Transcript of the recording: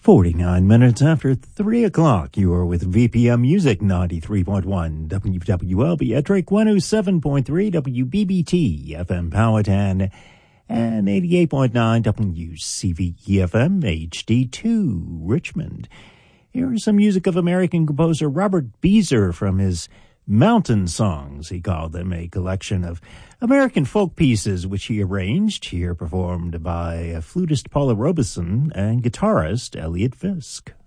49 minutes after 3 o'clock, you are with VPM Music 93.1 WWLB at Drake 107.3 WBBT FM Powhatan and 88.9 WCVE FM HD2 Richmond. Here is some music of American composer Robert Beezer from his Mountain Songs. He called them, a collection of American folk pieces which he arranged, here performed by flutist Paula Robeson and guitarist Elliot Fisk.